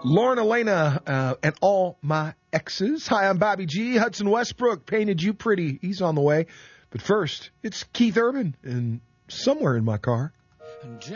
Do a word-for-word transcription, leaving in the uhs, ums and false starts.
Lauren Elena uh, and all my exes. Hi, I'm Bobby G. Hudson Westbrook painted you pretty. He's on the way. But first, it's Keith Urban and Somewhere in My Car.